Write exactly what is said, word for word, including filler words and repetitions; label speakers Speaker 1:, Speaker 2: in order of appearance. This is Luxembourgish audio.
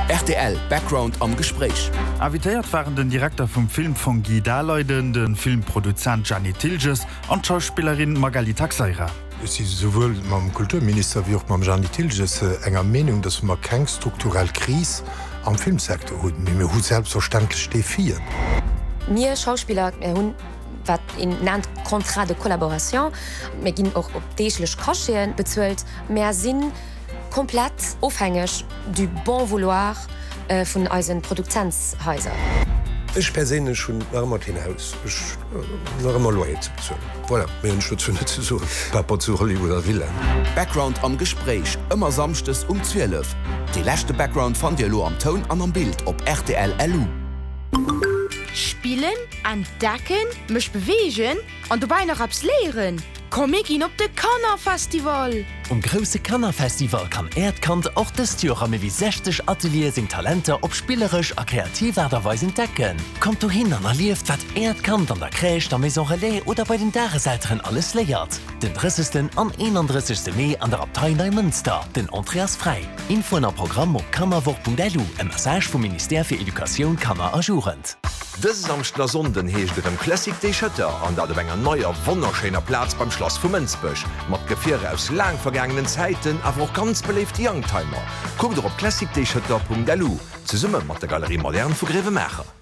Speaker 1: R T L Background am Gespräch.
Speaker 2: Avitéiert waren den Direktor vom Film von Guy Daleuden, den Filmproduzent Gianni Tilges und Schauspielerin Magali Taxeira.
Speaker 3: Si sowohl mam Kulturminister wie auch mam Gianni Tilges äh, enger Meinung, dass man kein strukturell Kris am Filmsektor hun mir hu selbstverständlich stefieren.
Speaker 4: Mir Schauspieler hun wat in nennt Kontrat de Kollaboration, mir ginn auch op deeglech Kaschen bezuelt mehr Sinn komplett aufhängig du bon vouloir äh, vun eisen Produzenzhäuser.
Speaker 5: Ich persönlich schon Martin Haus immer Leute zu bezahlen. Voilà, mir ein Schutz nicht zu suchen. Papa zu Hollywood oder Villa.
Speaker 1: Background am Gespräch, immer samstes um zwölf. Die letzte Background von dir lo am Ton an am Bild op R T L L U.
Speaker 6: Spielen, entdecken, mich bewegen und dabei noch abs lehren. Komm ich ihn op de Cannes Festival.
Speaker 7: Um große Cannes Festival kann Erdkant auch das Jahr mehr wie sechzig Ateliers in Talente op spielerisch a kreativer Weise entdecken. Kommt du hin und erlebt, was Erdkant an der Crèche, der Maison Relais oder bei den Dareseltern alles lehrt. Den dreißigsten an einunddreißigsten Mai an der Abtei Neumünster, den Andreas frei. Info in Programm op kammerwoch punkt l u, ein Message vom Minister für Education Kammer ajurend.
Speaker 8: Dës samstler Sonden heescht dem Classic Day Shutter an dat enger neuer wonnerschener Platz beim Schloss vu Mënzbech, mat Gefire aus lang vergangenen Zeiten awer auch ganz beleeft Youngtimer. Kuck op classic day shutter punkt l u ze summe mat der Galerie modern vu Greve Mächer.